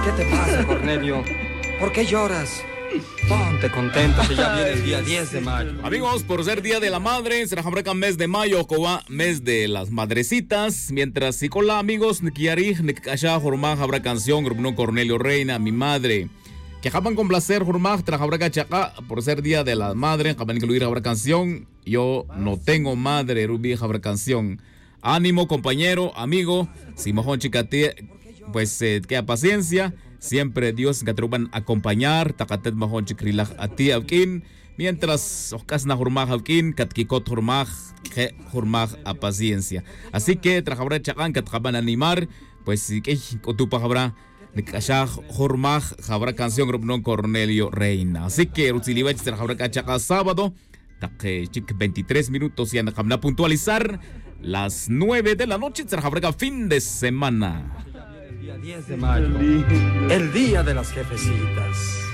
¿Qué te pasa, Cornelio? ¿Por qué lloras? Ponte contento que ya viene el día 10 de mayo. Amigos, por ser Día de la Madre, será mes de mayo, coba mes de las madrecitas. Mientras si con la amigos, Nikiari, Nikasha, Jormán, habrá canción, Grupo Cornelio Reina, mi madre. Que acaban con placer, Jormán, habrá cachaca, por ser Día de la Madre, acaban incluir habrá canción. Yo no tengo madre, Rubí, habrá canción. Ánimo, compañero, amigo, si mojón chicate, pues queda paciencia. Siempre Dios que te van a acompañar, takatet mahon chikrilaj a ti avkin, mientras ocas na hurmaj avkin, katkikot hurmaj, que hurmaj a paciencia. Así que trajabrá chacan que traban animar, pues si que tu habrá de kashaj hurmaj, habrá canción grupo Cornelio Reina. Así que Rutzilibach trajabrá cachaca sábado, taque chic 23 minutos y andamna puntualizar las 9 de la noche, trajabrá fin de semana. 10 de mayo, el día de las jefecitas.